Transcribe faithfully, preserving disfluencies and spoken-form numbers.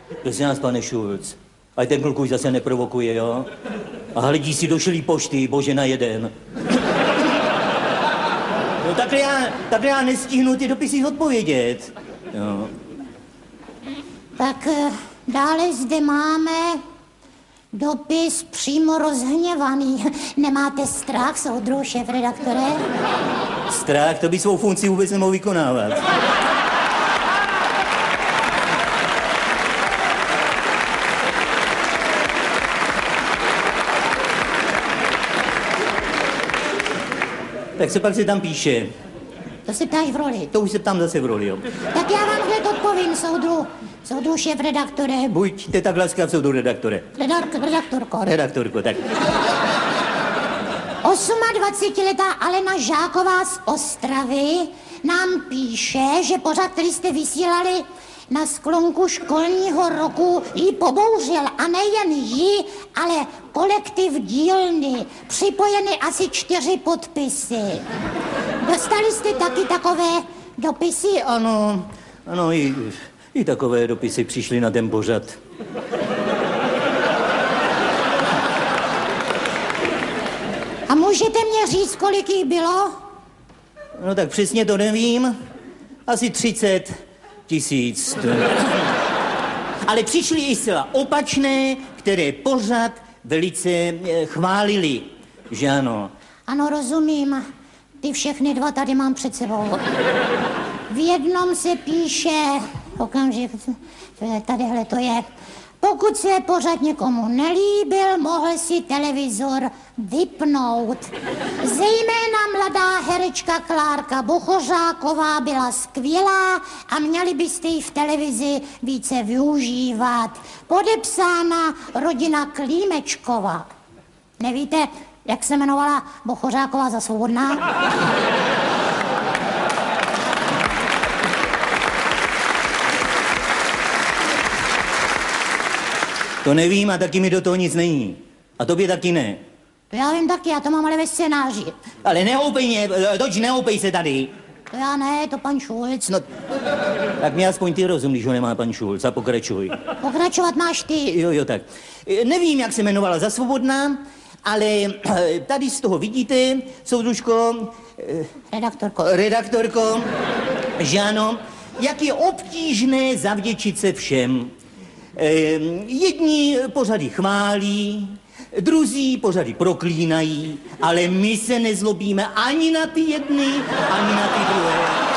Prosím vás, pane Schulz, ať ten kluk už zase neprovokuje, jo? A hledí si došlý pošty, bože na jeden. No takhle já, takhle já nestihnu ty dopisy odpovědět. Jo. Tak dále zde máme dopis přímo rozhněvaný. Nemáte strach, soudruhu šéfredaktore? Strach, to by svou funkci vůbec nemohl vykonávat. Tak co pak se tam píše? To se ptáš v roli. To už se ptám zase v roli, jo. Tak já vám hned odpovím, soudru, soudru šéfredaktore. Buďte tak laskav, soudru redaktore. Redak, redaktorko. Redaktorko, tak. dvacetiletá Alena Žáková z Ostravy nám píše, že pořad, který jste vysílali na sklonku školního roku, jí pobouřil. A nejen jí, ale kolektiv dílny. Připojeny asi čtyři podpisy. Dostali jste taky takové dopisy? Ano, ano, i, i takové dopisy přišly na ten pořad. A můžete mě říct, kolik jich bylo? No tak přesně to nevím. Asi třicet tisíc. Ale přišly i zcela opačné, které pořad velice eh, chválili. Že ano? Ano, rozumím. Ty všechny dva tady mám před sebou. V jednom se píše, okamžik, tadyhle to je, pokud se pořad někomu nelíbil, mohl si televizor vypnout. Zejména mladá herečka Klárka Bochořáková byla skvělá a měli byste ji v televizi více využívat. Podepsána rodina Klímečkova. Nevíte, jak se jmenovala Bochořáková za svobodná? To nevím a taky mi do toho nic není. A tobě taky ne. To já vím taky, já to mám ale ve scénáři. Ale nehoupej mě, toč nehoupej se tady. To já ne, to pan Schulz. No, tak mi aspoň ty rozum, když ho nemá pan Schulz, a pokračuj. Pokračovat máš ty. Jo, jo, tak. Nevím, jak se jmenovala za svobodná, ale tady z toho vidíte, soudružko... Redaktorko. Redaktorko, že ano, jak je obtížné zavděčit se všem. Jedni pořady chválí, druzí pořady proklínají, ale my se nezlobíme ani na ty jedny, ani na ty druhé.